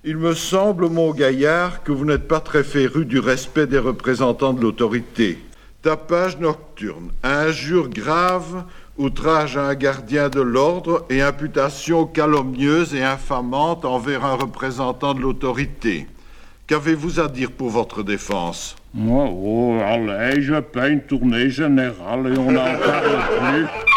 Il me semble, mon gaillard, que vous n'êtes pas très féru du respect des représentants de l'autorité. Tapage nocturne, injure grave, outrage à un gardien de l'ordre et imputation calomnieuse et infamante envers un représentant de l'autorité. Qu'avez-vous à dire pour votre défense? Oh, allez, je paye une tournée générale et on n'en parle plus.